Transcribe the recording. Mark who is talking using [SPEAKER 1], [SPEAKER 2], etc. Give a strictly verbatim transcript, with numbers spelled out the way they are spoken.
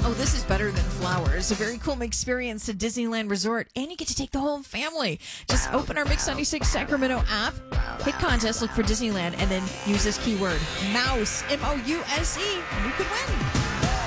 [SPEAKER 1] Oh, this is better than flowers. A very cool experience at Disneyland Resort, and you get to take the whole family. Just open our Mix ninety-six Sacramento app, hit contest, look for Disneyland, and then use this keyword, mouse, M O U S E, and you could win.